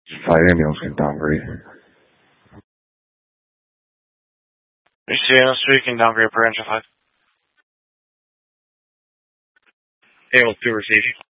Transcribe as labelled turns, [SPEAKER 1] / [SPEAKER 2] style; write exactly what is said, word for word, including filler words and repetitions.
[SPEAKER 1] five ambulance can downgrade.
[SPEAKER 2] You see, I'm speaking downgrade per engine five.
[SPEAKER 3] Hail two receiving.